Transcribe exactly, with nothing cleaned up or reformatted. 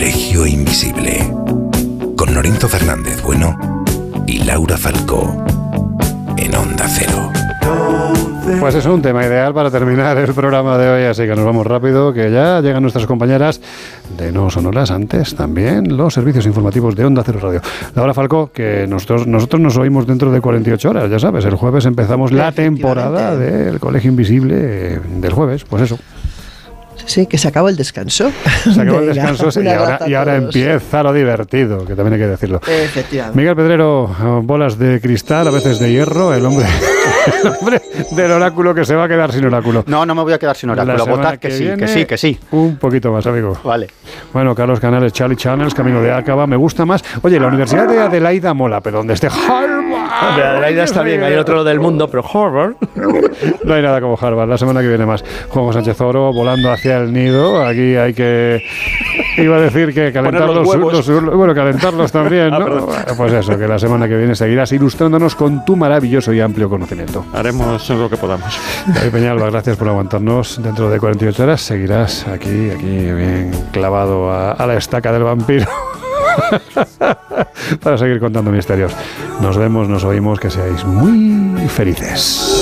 Colegio Invisible, con Lorenzo Fernández Bueno y Laura Falcó, en Onda Cero. Pues es un tema ideal para terminar el programa de hoy, así que nos vamos rápido, que ya llegan nuestras compañeras de No Sonoras, antes también los servicios informativos de Onda Cero Radio. Laura Falcó, que nosotros, nosotros nos oímos dentro de cuarenta y ocho horas, ya sabes, el jueves empezamos la temporada del Colegio Invisible del jueves, pues eso. Sí, que se acabó el descanso. Se acabó el descanso sí, y ahora, y ahora empieza lo divertido, que también hay que decirlo. Efectivamente. Miguel Pedrero, bolas de cristal, a veces de hierro, el hombre, el hombre del oráculo que se va a quedar sin oráculo. No, no me voy a quedar sin oráculo. Votad que, que sí, que sí, que sí. Un poquito más, amigo. Vale. Bueno, Carlos Canales, Charlie Channels, Camino de Acaba, me gusta más. Oye, la Universidad de Adelaida mola, pero donde esté Harvard. De Adelaida está bien, hay otro del mundo, pero Harvard. No hay nada como Harvard, la semana que viene más. Juan Sánchez Oro, volando hacia el nido. Aquí hay que... Iba a decir que calentar los, los, los... Bueno, calentarlos también, ¿no? Ah, bueno, pues eso, que la semana que viene seguirás ilustrándonos con tu maravilloso y amplio conocimiento. Haremos lo que podamos. David Peñalba, gracias por aguantarnos. Dentro de cuarenta y ocho horas seguirás aquí, aquí bien clavado a, a la estaca del vampiro. Para seguir contando misterios. Nos vemos, nos oímos, que seáis muy felices.